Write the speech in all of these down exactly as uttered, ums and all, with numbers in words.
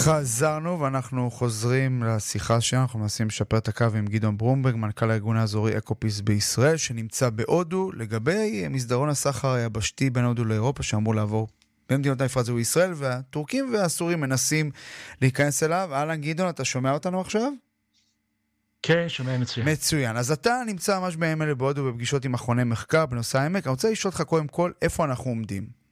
חזרנו ואנחנו חוזרים לשיחה שלנו, אנחנו מנסים לשפר את הקו עם גדעון ברומברג, מנכ"ל הארגון האזורי אקופיס בישראל, שנמצא בהודו, לגבי מסדרון הסחר היבשתי בין הודו לאירופה, שאמור לעבור בין מדינות המפרץ וישראל, והטורקים והסורים מנסים להיכנס אליו. אהלן גדעון, אתה שומע אותנו עכשיו? כן, שומע מצוין. מצוין. אז אתה נמצא ממש בימים אלה בהודו בפגישות עם מכוני מחקר בנושא העמק. אני רוצה לשאול אותך קודם כל, איפה אנחנו עומדים?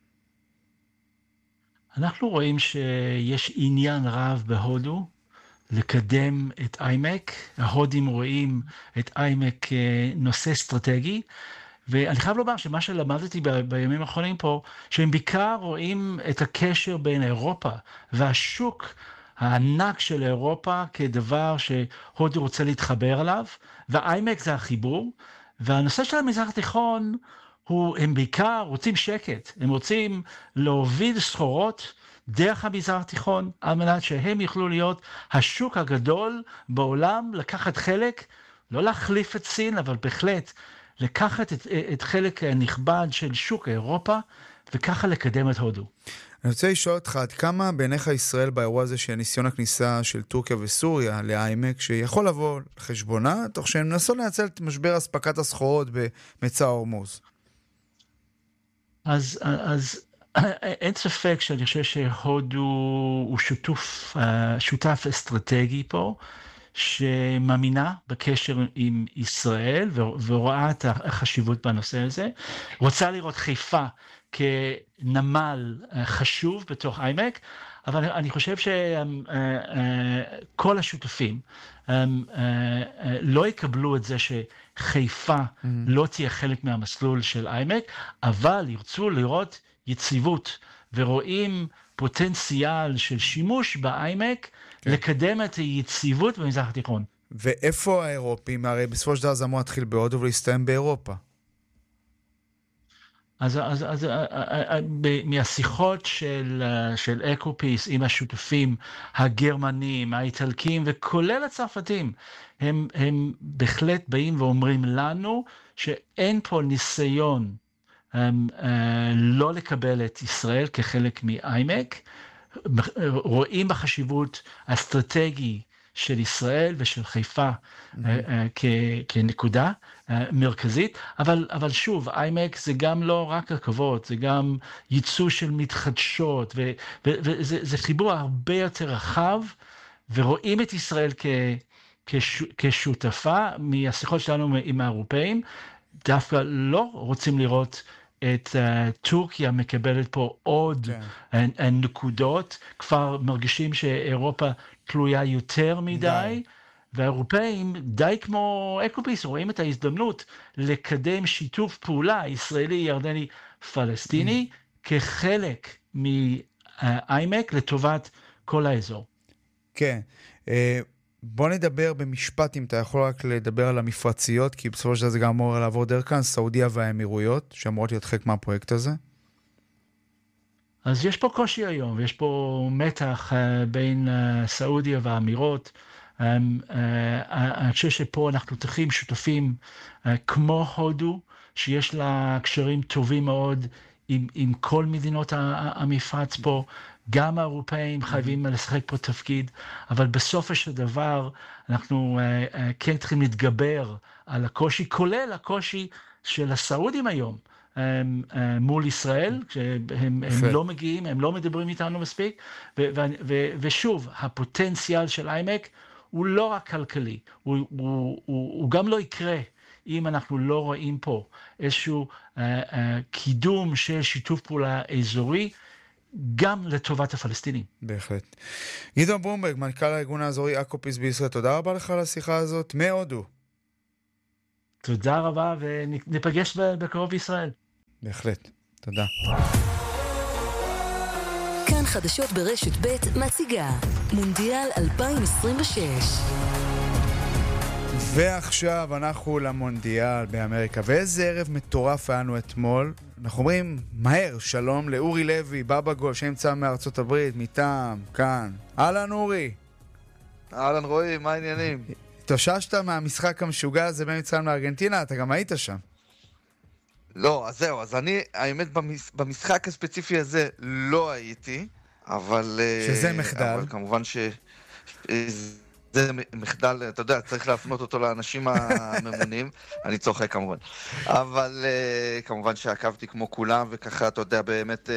אנחנו רואים שיש עניין רב בהודו לקדם את איימק. ההודים רואים את איימק כנושא אסטרטגי, ואני חייב לומר שמה שלמדתי ב- בימים האחרונים פה, שהם בעיקר רואים את הקשר בין אירופה והשוק הענק של אירופה כדבר שהודו רוצה להתחבר אליו, והאיימק זה החיבור, והנושא של המזרח התיכון הוא, הם בעיקר רוצים שקט, הם רוצים להוביל סחורות דרך המזרח התיכון, על מנת שהם יוכלו להיות השוק הגדול בעולם, לקחת חלק, לא להחליף את סין, אבל בהחלט לקחת את, את חלק נכבד של שוק אירופה, וככה לקדם את הודו. אני רוצה לשאול אותך, עד כמה בעיניך ישראל באירוע הזה של ניסיון הכניסה של טורקיה וסוריה לאיימק, שיכול לבוא לחשבונה, תוך שהם נסו לנצל את משבר הספקת הסחורות במצע הורמוז? אז, אז אין ספק שאני חושב שהודו הוא שותף, שותף אסטרטגי פה, שמאמינה בקשר עם ישראל ורואה את החשיבות בנושא הזה. רוצה לראות חיפה כנמל חשוב בתוך איימק, אבל אני חושב שכל השותפים לא יקבלו את זה שחיפה לא תהיה חלק מהמסלול של איימק, אבל ירצו לראות יציבות, ורואים פוטנציאל של שימוש באיימק, כן. לקדם את היציבות במזרח התיכון. ואיפה האירופים? הרי בסופו של דבר זה אמור להתחיל בהודו ולהסתיים באירופה. אז, אז, אז, מהשיחות של, של אקופיס עם השותפים הגרמנים, האיטלקים וכולל הצרפתים, הם, הם בהחלט באים ואומרים לנו שאין פה ניסיון לא לקבל את ישראל כחלק מאיימק, רואים בחשיבות האסטרטגי של ישראל ושל חיפה כנקודה מרכזית, אבל, אבל שוב, איימק זה גם לא רק רכבות, זה גם ייצוא של מתחדשות, ו, וזה זה חיבור הרבה יותר רחב, ורואים את ישראל כ, כש, כשותפה. מהשיחות שלנו עם האירופאים, דווקא לא רוצים לראות את uh, טורקיה מקבלת פה עוד okay. uh, נקודות, כבר מרגישים שאירופה תלויה יותר מדי, די. והאירופאים, די כמו אקופיס, רואים את ההזדמנות לקדם שיתוף פעולה ישראלי, ירדני, פלסטיני, mm. כחלק מאיימק לטובת כל האזור. כן. Okay. Uh... בוא נדבר במשפט, אם אתה יכול רק לדבר על המפרציות, כי בסופו של דבר זה גם אמור לעבור דרך כאן, סעודיה והאמירויות, שאמורות להיות חלק מהפרויקט הזה. אז יש פה קושי היום, ויש פה מתח uh, בין uh, סעודיה והאמירות. Um, uh, אני חושב שפה אנחנו צריכים שותפים uh, כמו הודו, שיש לה קשרים טובים מאוד עם, עם כל מדינות המפרץ פה, גם האירופאים חייבים לשחק פה תפקיד, אבל בסופו של דבר אנחנו uh, uh, כן צריכים להתגבר על הקושי, כולל הקושי של הסעודים היום, um, uh, מול ישראל, שהם הם לא מגיעים, הם לא מדברים איתנו מספיק, ו- ו- ו- ושוב, הפוטנציאל של איימק הוא לא רק כלכלי, הוא, הוא, הוא, הוא גם לא יקרה, אם אנחנו לא רואים פה איזשהו uh, uh, קידום של שיתוף פעולה אזורי, גם לטובת הפלסטינים. בהחלט. גדעון ברומברג, מנכ"ל הארגון האזורי אקופיס בישראל, תודה רבה לך על השיחה הזאת מהודו. תודה רבה, וניפגש בקרוב בישראל. בהחלט, תודה. כאן חדשות ברשת ב' מציגה מונדיאל אלפיים עשרים ושש. ועכשיו אנחנו למונדיאל באמריקה, ואיזה ערב מטורף היה לנו אתמול. אנחנו אומרים מהר, שלום לאורי לוי, בבא גול, שנמצא מארצות הברית, מטעם, כאן. אהלן אורי. אהלן רועי, מה העניינים? התאוששת מהמשחק המשוגע הזה בין מצרים לארגנטינה, אתה גם היית שם. לא, אז זהו, אז אני, האמת, במשחק הספציפי הזה לא הייתי, אבל... שזה מחדל. אבל כמובן ש... זה מחדל, אתה יודע, צריך להפנות אותו לאנשים הממונים, אני צוחק כמובן. אבל כמובן שעקבתי כמו כולם, וככה, אתה יודע, באמת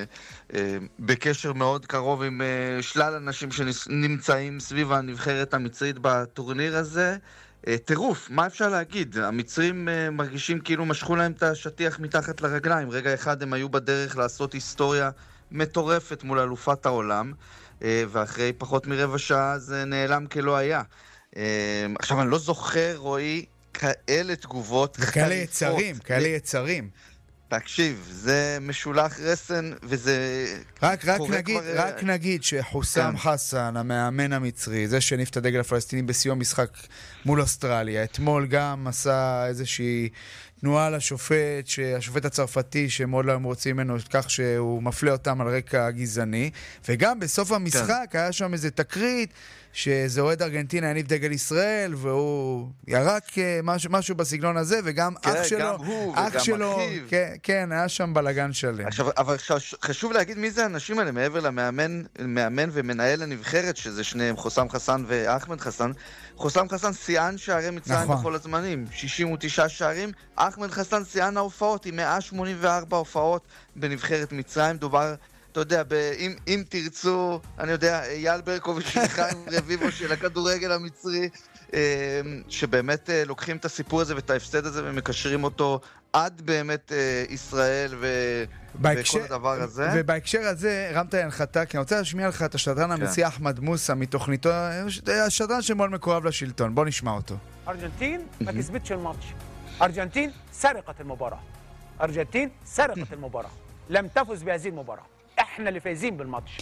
בקשר מאוד קרוב עם שלל אנשים שנמצאים סביב הנבחרת המצרית בטורניר הזה. טירוף, מה אפשר להגיד? המצרים מרגישים כאילו משכו להם את השטיח מתחת לרגליים. רגע אחד הם היו בדרך לעשות היסטוריה מטורפת מול אלופת העולם, ואחרי פחות מרבע שעה זה נעלם כלא היה. עכשיו, אני לא זוכר, רואי, כאלה תגובות. כאלה יצרים, כאלה יצרים. תקשיב, זה משולח רסן, וזה... רק, רק, נגיד, כבר... רק נגיד שחוסם כן. חסן, המאמן המצרי, זה שניף את הדגל הפלסטיני בסיום משחק מול אוסטרליה, אתמול גם עשה איזושהי תנועה לשופט, שהשופט הצרפתי שמאוד לא רוצים ממנו, כך שהוא מפלה אותם על רקע גזעני, וגם בסוף המשחק כן. היה שם איזה תקרית, שזה אוהד ארגנטינה יניף דגל ישראל, והוא ירק משהו, משהו בסגנון הזה, וגם כן, אח שלו, גם הוא, אח וגם שלו, אחיו. כן, כן, היה שם בלגן שלם. עכשיו, אבל חשוב להגיד מי זה האנשים האלה, מעבר למאמן, מאמן ומנהל הנבחרת, שזה שניהם, חוסם חסן ואחמד חסן. חוסם חסן שיאן שערי מצרים נכון. בכל הזמנים, שישים ותשעה שערים. אחמד חסן שיאן ההופעות, עם מאה שמונים וארבע הופעות בנבחרת מצרים. דובר... אתה יודע, ב- אם, אם תרצו, אני יודע, אייל ברקוביץ' וחיים רביבו של הכדורגל המצרי, שבאמת לוקחים את הסיפור הזה ואת ההפסד הזה ומקשרים אותו עד באמת ישראל ו... בהקשר, וכל הדבר הזה. ובהקשר הזה, רמת ינחתה, כי אני רוצה להשמיע לך את השדרן המצרי אחמד מוסא מתוכניתו, השדרן שמאוד מקורב לשלטון. בוא נשמע אותו. ארגנטין ما كسبتش الماتش. ארגנטין سرقت المباراة. ארגנטין سرقت المباراة. لم تفز بهذه المباراة. احنا اللي فايزين بالماتش.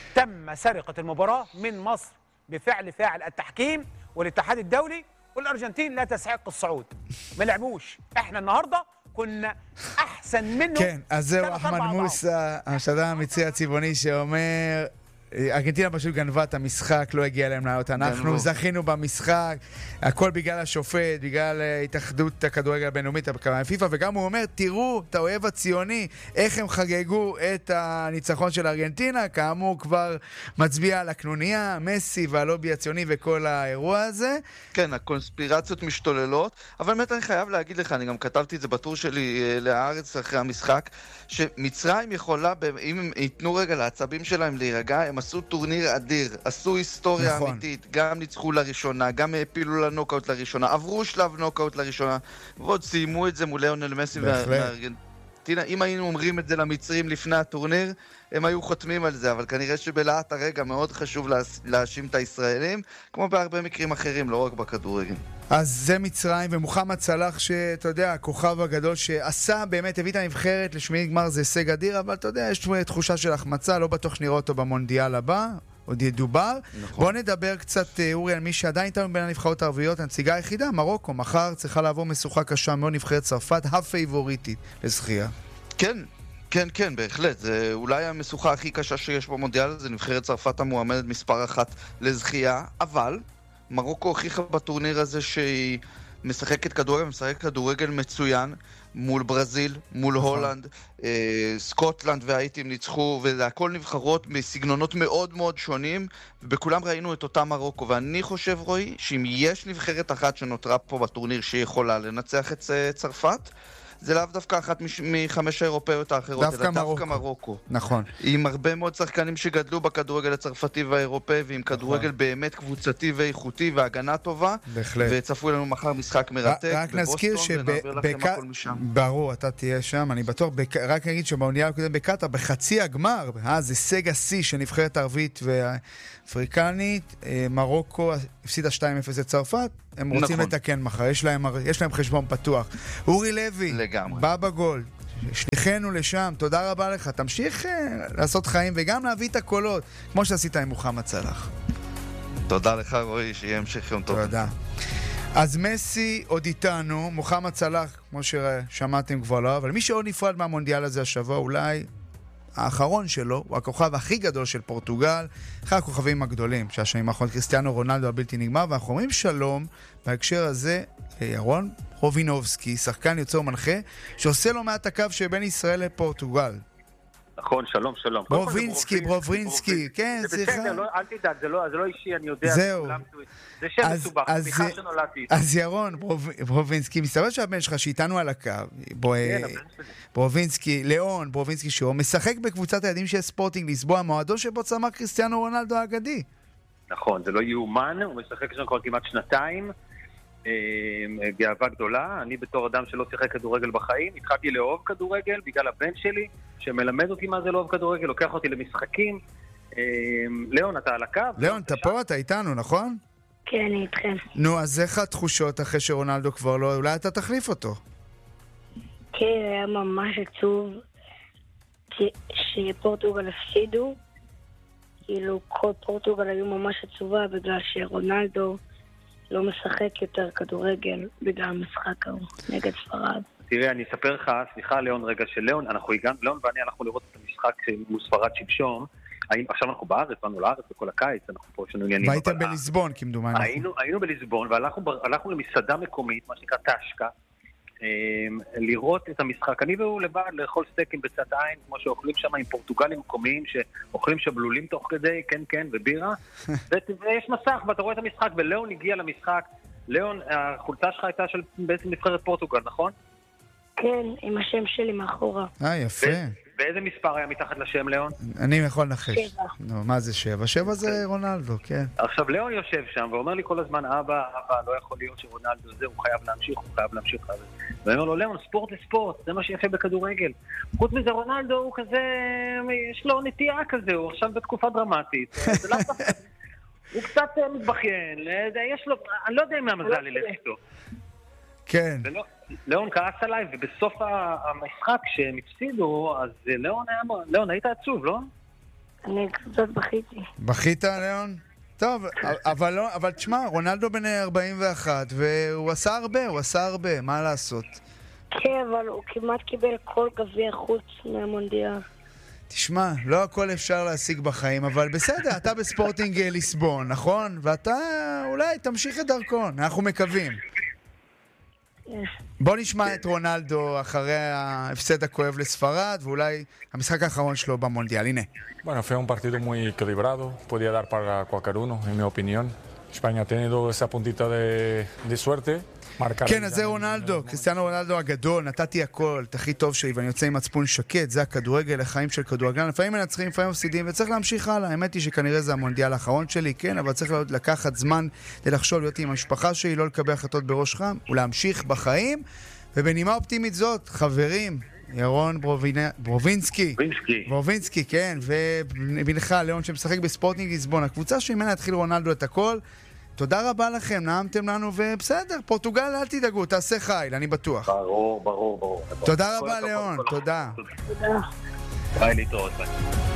تم سرقة المباراة من مصر بفعل فاعل التحكيم والاتحاد الدولي، والارجنتين لا تستحق الصعود. ما لعبوش. احنا النهارده كنا احسن منهم. כן, אז זהו אחמד מוסא, השדרן המצרי הצבעוני שאומר ארגנטינה פשוט גנבה את המשחק, לא הגיע להם לעלות. אנחנו זכינו במשחק, הכל בגלל השופט, בגלל התאחדות הכדורגל הבינלאומית, פיפ"א, וגם הוא אומר, תראו את האויב הציוני, איך הם חגגו את הניצחון של ארגנטינה, כאמור כבר מצביע על הקנוניה, מסי והלובי הציוני וכל האירוע הזה. כן, הקונספירציות משתוללות, אבל באמת אני חייב להגיד לך, אני גם כתבתי את זה בטור שלי להארץ אחרי המשחק, שמצרים יכולה, אם הם ייתנו רגע לעצבים שלהם להירגע, הם עשו טורניר אדיר, עשו היסטוריה נכון. אמיתית, גם ניצחו לראשונה, גם העפילו לנוקאוט לראשונה, עברו שלב נוקאוט לראשונה, ועוד סיימו את זה מול ליאונל מסי וארגנטינה. אם היינו אומרים את זה למצרים לפני הטורניר, הם היו חותמים על זה, אבל כנראה שבלעת הרגע מאוד חשוב להאשים את הישראלים, כמו בהרבה מקרים אחרים, לא רק בכדורגל. אז זה מצרים, ומוחמד סלאח, שאתה יודע, הכוכב הגדול שעשה, באמת הביא את הנבחרת לשמינית גמר, זה הישג אדיר, אבל אתה יודע, יש תחושה של החמצה, לא בטוח שנראה אותו במונדיאל הבא, עוד ידובר. נכון. בוא נדבר קצת, אורי, על מי שעדיין איתנו בין הנבחרות הערביות, הנציגה היחידה, מרוקו, מחר צריכה לעבור משוכה קשה מאוד, נבחרת צרפת, הפייבוריטית לזכייה. כן. כן, כן, בהחלט. זה אולי המשוכה הכי קשה שיש במונדיאל, זה נבחרת צרפת המועמדת מספר אחת לזכייה, אבל מרוקו הוכיחה בטורניר הזה שהיא משחקת כדורגל, משחקת כדורגל מצוין, מול ברזיל, מול הולנד, אה, סקוטלנד והאיטים ניצחו, וזה הכל נבחרות מסגנונות מאוד מאוד שונים, ובכולם ראינו את אותה מרוקו, ואני חושב, רואי, שאם יש נבחרת אחת שנותרה פה בטורניר שיכולה לנצח את צרפת, זה לאו דווקא אחת מחמש האירופאיות האחרות, דווקא אלא מרוקו. דווקא מרוקו. נכון. עם הרבה מאוד שחקנים שגדלו בכדורגל הצרפתי והאירופאי, ועם כדורגל נכון. באמת קבוצתי ואיכותי והגנה טובה. בהחלט. וצפוי לנו מחר משחק מרתק רק נזכיר שבק... ברור, אתה תהיה שם, אני בטוח, בק... רק נגיד שבמונדיאל הקודם בקטר, בחצי הגמר, אז הישג השיא של נבחרת ערבית ואפריקנית, מרוקו הפסידה שתיים אפס לצרפת, הם רוצים נכון. לתקן מחר, יש להם, יש להם חשבון פתוח. אורי לוי, לגמרי. בא בגול, שליחנו לשם, תודה רבה לך, תמשיך לעשות חיים וגם להביא את הקולות, כמו שעשית עם מוחמד סלאח. תודה לך רועי, שיהיה המשך יום טוב. תודה. אז מסי עוד איתנו, מוחמד סלאח, כמו ששמעתם כבר לא, אבל מי שעוד נפרד מהמונדיאל הזה השבוע, אולי האחרון שלו, הוא הכוכב הכי גדול של פורטוגל, אחד הכוכבים הגדולים, שהשנים האחרונות קריסטיאנו רונלדו הבלתי נגמר, ואנחנו אומרים שלום בהקשר הזה לירון רובינובסקי, שחקן יוצר ומנחה, שעושה לו מעט הקו שבין ישראל לפורטוגל. נכון, שלום, שלום. ברובינסקי, ברובינסקי, כן, זה בסדר, אל תדאג, זה לא אישי, אני יודע. זהו. זה שם מסובך, סליחה שנולדתי. אז ירון, ברובינסקי, מסתבר שהבן שלך שאיתנו על הקו, ברובינסקי, ליאון, ברובינסקי שור, משחק בקבוצת הילדים של ספורטינג ליסבון, המועדון שבו צמח קריסטיאנו רונלדו האגדי. נכון, זה לא יאומן, הוא משחק שם כבר כמעט שנתיים, גאווה גדולה. אני בתור אדם שלא שיחק כדורגל בחיים, התחלתי לאהוב כדורגל בגלל הבן שלי, שמלמד אותי מה זה לאהוב כדורגל, לוקח אותי למשחקים. ליאון, אתה על הקו? ליאון, אתה פה, אתה איתנו, נכון? כן, אני איתכם. נו, אז איך התחושות אחרי שרונלדו כבר לא, אולי אתה תחליף אותו? כן, היה ממש עצוב שפורטוגל הפסידו. כאילו, כל פורטוגל היו ממש עצובה בגלל שרונלדו לא משחק יותר כדורגל בגלל המשחק ההוא נגד ספרד. תראה, אני אספר לך, סליחה ליאון, רגע של ליאון, אנחנו הגענו, ליאון ואני הלכנו לראות את המשחק מול ספרד שלשום. עכשיו אנחנו בארץ, באנו לארץ בכל הקיץ, אנחנו פה יש לנו עניינים. והייתם בליסבון, כמדומני. היינו, היינו בליסבון, והלכנו למסעדה מקומית, מה שנקרא טשקה, לראות את המשחק. אני והוא לבד לאכול סטייקים בצד עין, כמו שאוכלים שם עם פורטוגלים מקומיים, שאוכלים שבלולים תוך כדי, כן כן, ובירה. ויש מסך, ואתה רואה את המשחק, ולאון הגיע למשחק. לאון, החולצה שלך הייתה של בעצם נבחרת פורטוגל, נכון? כן, עם השם שלי מאחורה. אה, יפה. באיזה מספר היה מתחת לשם, ליאון? אני יכול לנחש. שבע. נו, מה זה שבע? שבע זה רונלדו, כן. עכשיו, ליאון יושב שם ואומר לי כל הזמן, אבא, אבא, לא יכול להיות שרונלדו זה, הוא חייב להמשיך, הוא חייב להמשיך. ואני אומר לו, ליאון, ספורט לספורט, זה מה שיפה בכדורגל. חוץ מזה, רונלדו הוא כזה, יש לו נטייה כזה, הוא עכשיו בתקופה דרמטית. הוא קצת מתבכיין, יש לו, אני לא יודע אם המזל ילך איתו. כן. ליאון כעס עליי, ובסוף המשחק שהם הפסידו, אז ליאון היה... ליאון, היית עצוב, לא? אני קצת בכיתי. בכית, ליאון? טוב, אבל לא, אבל תשמע, רונלדו בן ארבעים ואחת, והוא עשה הרבה, הוא עשה הרבה, מה לעשות? כן, אבל הוא כמעט קיבל כל גביע חוץ מהמונדיאל. תשמע, לא הכל אפשר להשיג בחיים, אבל בסדר, אתה בספורטינג ליסבון, נכון? ואתה אולי תמשיך את דרכו, אנחנו מקווים. בוא נשמע את רונלדו אחרי ההפסד הכואב לספרד, ואולי המשחק האחרון שלו במונדיאל. הנה. Bueno, fue un partido muy equilibrado, podía dar para cualquier uno, en mi opinión. España ha tenido esa puntita de, de suerte. כן, אז זה רונלדו, קריסטיאנו רונלדו הגדול, נתתי הכל, את הכי טוב שלי, ואני יוצא עם מצפון שקט, זה הכדורגל, החיים של כדורגלן, לפעמים מנצחים, לפעמים מפסידים, וצריך להמשיך הלאה. האמת היא שכנראה זה המונדיאל האחרון שלי, כן, אבל צריך לקחת זמן לחשוב להיות עם המשפחה שלי, לא לקבל החלטות בראש חם, ולהמשיך בחיים. ובנימה אופטימית זאת, חברים, ירון ברובינסקי, ברובינסקי, כן, ובנך, ליאון שמשחק בספורטינג ליסבון, הקבוצה שממנה התחיל רונלדו את הכל. תודה רבה לכם, נעמתם לנו, ובסדר, פורטוגל, אל תדאגו, תעשה חייל, אני בטוח. ברור, ברור, ברור. תודה רבה, ליאון, תודה. תודה. ביי, להתראות, ביי.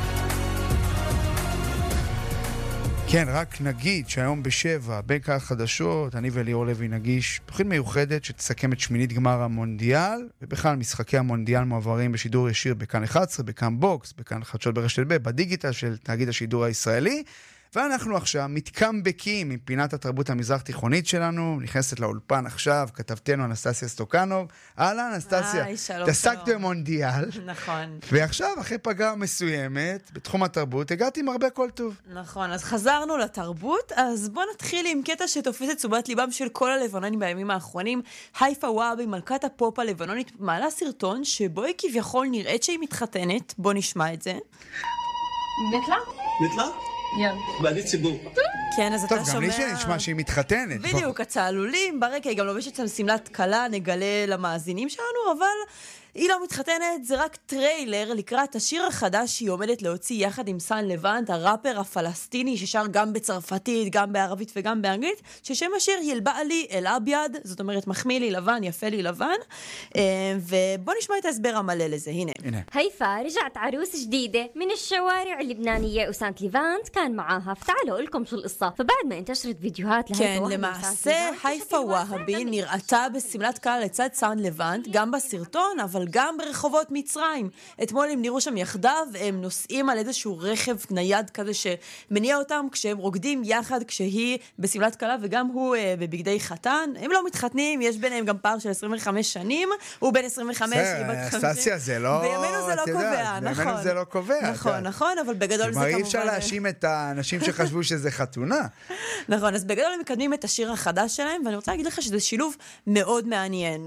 כן, רק נגיד שהיום בשבע, בין כך חדשות, אני וליאור לוי נגיש תוכנית מיוחדת שתסכם את שמינית גמר המונדיאל, ובכלל משחקי המונדיאל מועברים בשידור ישיר בכאן אחת עשרה, בכאן בוקס, בכאן חדשות ברשת ב', בדיגיטל של תאגיד השידור הישראלי. ואנחנו עכשיו מתקמבקים עם פינת התרבות המזרח תיכונית שלנו, נכנסת לאולפן עכשיו, כתבתנו אנסטסיה סטוקנוב. הלאה, אנסטסיה, תעסקת במונדיאל. נכון. ועכשיו, אחרי פגרה מסוימת, בתחום התרבות, הגעתי עם הרבה כל טוב. נכון, אז חזרנו לתרבות, אז בוא נתחיל עם קטע שתופס את תשומת ליבם של כל הלבנונים בימים האחרונים. הייפה וואבי, מלכת הפופ הלבנונית, מעלה סרטון שבו היא כביכול נראית שהיא מתחתנת. בוא נשמע את זה. נטלה? נטלה? בעלי ציבור. כן, אז אתה שומע... טוב, גם לי שנשמע שהיא מתחתנת. בדיוק, הצהלולים, ברקע היא גם לובשת שם סמלת קלה, נגלה למאזינים שלנו, אבל היא לא מתחתנת, זה רק טריילר לקראת השיר החדש שהיא עומדת להוציא יחד עם סן לבנט, הראפר הפלסטיני ששר גם בצרפתית, גם בערבית וגם באנגלית, ששם השיר ילבע לי אל אביד, זאת אומרת מחמיא לי לבן, יפה לי לבן, ובוא נשמע את ההסבר המלא לזה, הנה. هيفا رجعت عروس جديدة من الشوارع اللبنانية وسانت ليفانت كان معاها فتعالوا لكم شو القصة فبعد ما انتشرت فيديوهات لهيفا כן, למעשה הייפה והבי נראתה בסמלת קהל לצד סן לבנט, גם בסרטון, אבל אבל גם ברחובות מצרים. אתמול הם נראו שם יחדיו, הם נוסעים על איזשהו רכב נייד כזה שמניע אותם כשהם רוקדים יחד, כשהיא בסמלת כלה וגם הוא אה, בבגדי חתן. הם לא מתחתנים, יש ביניהם גם פער של עשרים וחמש שנים, הוא בן עשרים וחמש, היא בת חמישים. אסטסיה, זה לא... בימינו זה לא קובע, נכון. בימינו זה לא קובע. נכון, נכון, אבל בגדול זה כמובן... אי אפשר להאשים את האנשים שחשבו שזה חתונה. נכון, אז בגדול הם מקדמים את השיר החדש שלהם, ואני רוצה להגיד לך שזה שילוב מאוד מעניין.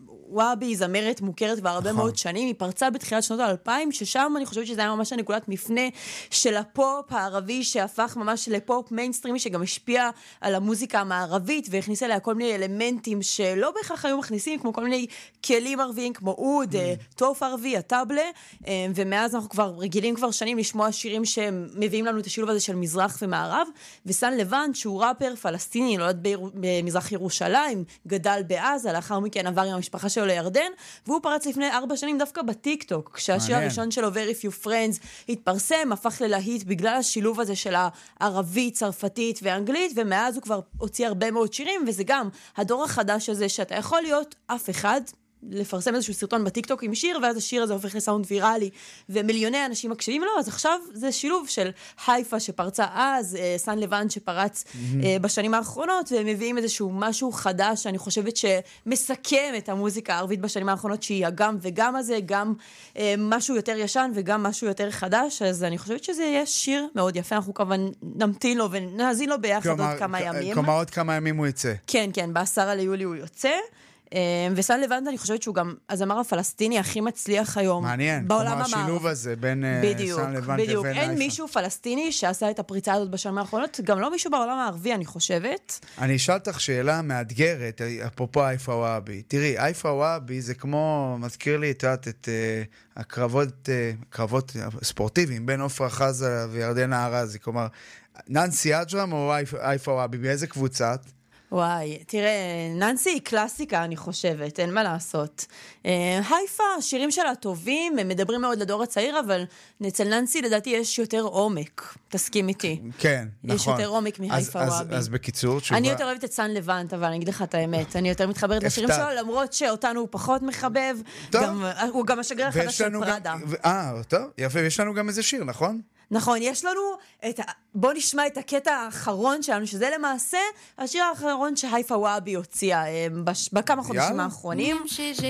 וואבי זמרת מוכרת כבר הרבה מאוד שנים, היא פרצה בתחילת שנות האלפיים, ששם אני חושבת שזה היה ממש הנקודת מפנה של הפופ הערבי, שהפך ממש לפופ מיינסטרימי, שגם השפיע על המוזיקה המערבית, והכניס אליה כל מיני אלמנטים שלא בהכרח היו מכניסים, כמו כל מיני כלים ערביים, כמו אוד, טוף ערבי, הטאבלה, ומאז אנחנו כבר רגילים כבר שנים לשמוע שירים שמביאים לנו את השילוב הזה של מזרח ומערב, וסן לבנט, שהוא ראפר פלסטיני, נולד במזרח ירושלים, גדל בעזה, לאחר מכן עבר עם המשפחה שלו לירדן, והוא פרץ לפני ארבע שנים דווקא בטיק-טוק, כשהשיר הראשון שלו, Very Few Friends, התפרסם, הפך ללהיט בגלל השילוב הזה של הערבית, צרפתית ואנגלית, ומאז הוא כבר הוציא הרבה מאוד שירים, וזה גם הדור החדש הזה, שאתה יכול להיות אף אחד, לפרסם איזשהו סרטון בטיקטוק עם שיר, ואז השיר הזה הופך לסאונד ויראלי, ומיליוני אנשים מקשיבים לו, אז עכשיו זה שילוב של חיפה שפרצה אז, סן לבנט שפרץ mm-hmm. בשנים האחרונות, והם מביאים איזשהו משהו חדש, שאני חושבת שמסכם את המוזיקה הערבית בשנים האחרונות, שהיא גם וגם הזה, גם משהו יותר ישן וגם משהו יותר חדש, אז אני חושבת שזה יהיה שיר מאוד יפה, אנחנו כמובן נמתין לו ונאזין לו ביחד עוד כמה ימים. כלומר עוד כמה ימים הוא יצא. כן, כן, בעשרה ליולי הוא יוצא. וסן לבנט, אני חושבת שהוא גם הזמר הפלסטיני הכי מצליח היום מעניין, בעולם כמו השילוב הזה בין בדיוק, סן לבנט בדיוק. לבין אין חיפה. מישהו פלסטיני שעשה את הפריצה הזאת בשנים האחרונות, גם לא מישהו בעולם הערבי, אני חושבת. אני אשאל אותך שאלה מאתגרת, אפרופו חיפה וואבי. תראי, חיפה וואבי זה כמו, מזכיר לי את, את uh, הקרבות, uh, קרבות ספורטיביים בין עופרה חזה וירדנה ארזי, כלומר, ננסי אג'רם או חיפה וואבי, באיזה קבוצת? וואי, תראה, ננסי היא קלאסיקה, אני חושבת, אין מה לעשות. חיפה, השירים שלה טובים, הם מדברים מאוד לדור הצעיר, אבל אצל ננסי לדעתי יש יותר עומק, תסכים איתי. כן, נכון. יש יותר עומק מחיפה וואבי. אז בקיצור, תשובה... אני יותר אוהבת את סן לבנט, אבל אני אגיד לך את האמת, אני יותר מתחברת לשירים שלו, למרות שאותנו הוא פחות מחבב, הוא גם השגריר החדש של פראדה. אה, טוב, יפה, ויש לנו גם איזה שיר, נכון? נכון, יש לנו את ה... בוא נשמע את הקטע האחרון שלנו, שזה למעשה השיר האחרון שחיפה וואבי הוציאה בכמה חודשים האחרונים.